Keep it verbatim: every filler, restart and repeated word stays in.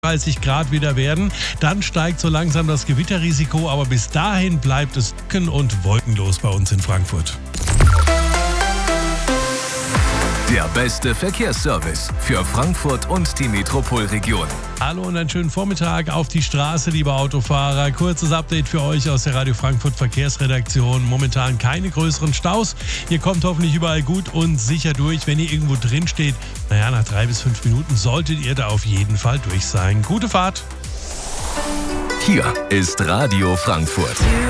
dreißig Grad wieder werden. Dann steigt so langsam das Gewitterrisiko, aber bis dahin bleibt es trocken und wolkenlos bei uns in Frankfurt. Der beste Verkehrsservice für Frankfurt und die Metropolregion. Hallo und einen schönen Vormittag auf die Straße, liebe Autofahrer. Kurzes Update für euch aus der Radio Frankfurt Verkehrsredaktion. Momentan keine größeren Staus. Ihr kommt hoffentlich überall gut und sicher durch. Wenn ihr irgendwo drin steht, naja, nach drei bis fünf Minuten solltet ihr da auf jeden Fall durch sein. Gute Fahrt! Hier ist Radio Frankfurt.